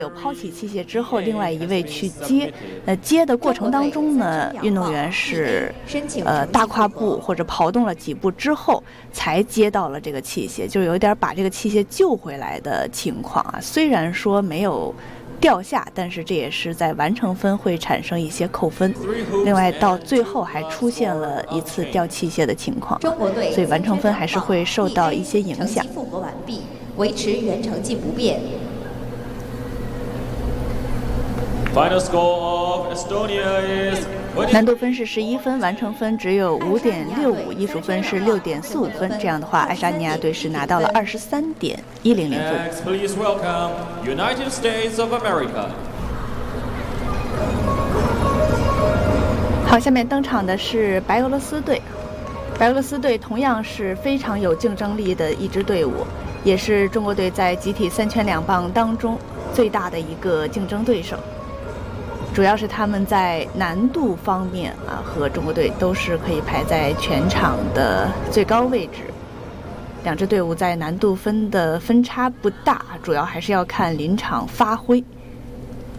有抛起器械之后，另外一位去接，接的过程当中呢，运动员是大跨步或者跑动了几步之后，才接到了这个器械，就有一点把这个器械救回来的情况啊。虽然说没有掉下，但是这也是在完成分会产生一些扣分。另外到最后还出现了一次掉器械的情况，所以完成分还是会受到一些影响。 复活完毕，维持原成绩不变。 Final score of Estonia is 难度分是11分，完成分只有5.65，艺术分是6.45分。这样的话，爱沙尼亚队是拿到了23.100分。 Next, please welcome United States of America. 好，下面登场的是白俄罗斯队。白俄罗斯队同样是非常有竞争力的一支队伍，也是中国队在集体3拳2棒当中最大的一个竞争对手。主要是他们在难度方面和中国队都是可以排在全场的最高位置。两支队伍在难度分的分差不大，主要还是要看临场发挥。